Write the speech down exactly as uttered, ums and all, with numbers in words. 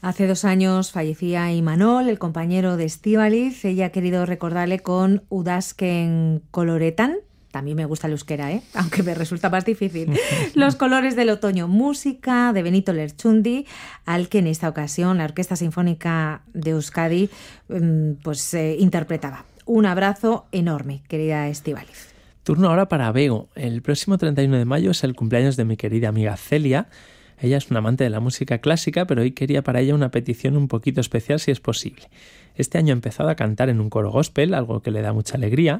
Hace dos años fallecía Imanol, el compañero de Estíbaliz. Ella ha querido recordarle con Udazken koloretan. También me gusta el euskera, ¿eh? Aunque me resulta más difícil. Los colores del otoño, música de Benito Lertxundi, al que en esta ocasión la Orquesta Sinfónica de Euskadi pues, eh, interpretaba. Un abrazo enorme, querida Estíbaliz. Turno ahora para Bego. El próximo treinta y uno de mayo es el cumpleaños de mi querida amiga Celia. Ella es una amante de la música clásica, pero hoy quería para ella una petición un poquito especial si es posible. Este año ha empezado a cantar en un coro gospel, algo que le da mucha alegría,